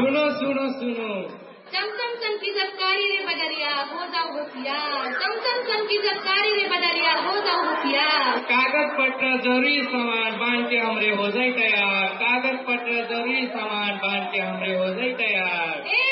सुनो सुनो सुनो, चमचम सन की झपकारी रे बदरिया हो जाओ होशियार, चमचम सन की झपकारी रे बदरिया हो जाओ होशियार। कागज पत्र जरूरी सामान बांध के हमरे हो जाए तैयार, कागज पत्र जरूरी सामान बांध के हमरे हो जाए तैयार।